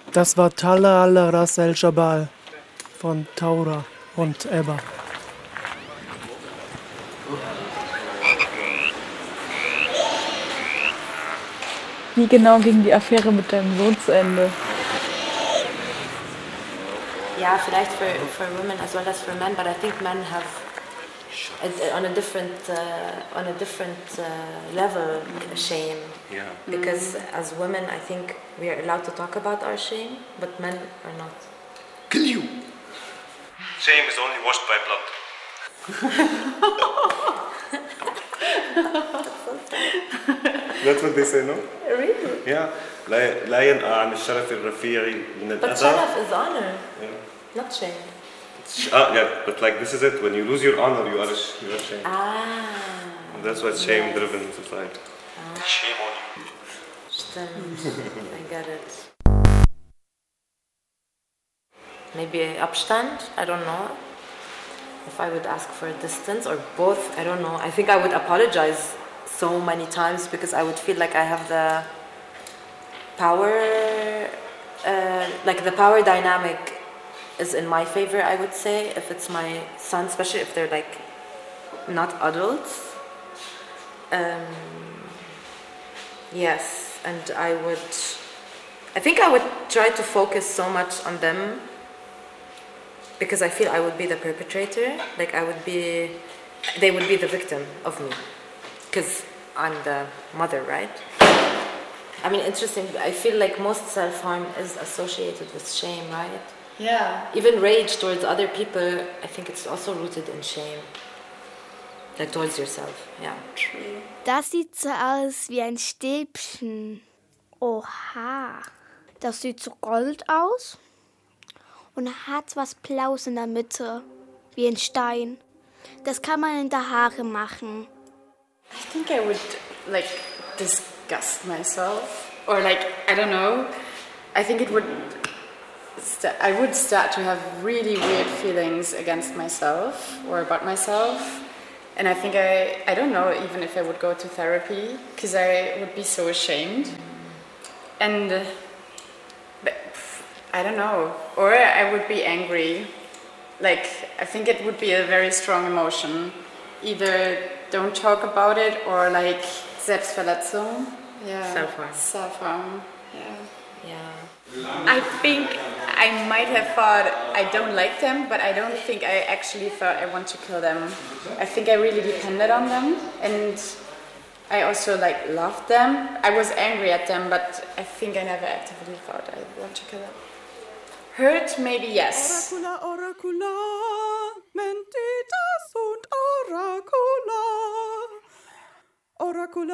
Das war Talla al-Ras el-Jabal von Taura und Ebba. Wie genau ging die Affäre mit deinem Sohn zu Ende? Yeah, vielleicht for women as well as for men, but I think men have on a different level shame. Yeah. Because as women, I think we are allowed to talk about our shame, but men are not. Kill you! Shame is only washed by blood. That's what they say, no? Really? Yeah. لا ينقع عن الشرف الرفيعي من But الأذى. sharaf is honor, Yeah. not shame. Yeah, but like this is it. When you lose your honor, you are ashamed. And that's why it's shame-driven society. Shame on you. Stimmt. I get it. Maybe Abstand, I don't know. If I would ask for a distance or both, I don't know. I think I would apologize so many times because I would feel like I have the power, like the power dynamic is in my favor, I would say, if it's my son, especially if they're like not adults. Yes, and I think I would try to focus so much on them because I feel I would be the perpetrator, like they would be the victim of me because I'm the mother, right? I mean, interesting, I feel like most self-harm is associated with shame, right? Ja. Even rage towards other people, I think it's also rooted in shame. Like towards yourself, yeah. True. Das sieht so aus wie ein Stäbchen. Oha. Das sieht so gold aus und hat was Blaues in der Mitte, wie ein Stein. Das kann man in der Haare machen. I think I would like disgust myself, or like I don't know. I think it would. I would start to have really weird feelings against myself or about myself, and I think I don't know even if I would go to therapy because I would be so ashamed, and but, I don't know, or I would be angry. Like I think it would be a very strong emotion. Either don't talk about it or like Selbstverletzung. Yeah. Self-harm. Self-harm. Yeah. Yeah. I think I might have thought I don't like them, but I don't think I actually thought I want to kill them. I think I really depended on them, and I also like loved them. I was angry at them, but I think I never actively thought I want to kill them. Hurt, maybe yes. Oracula, oracula, mentitas und oracula. Oracula.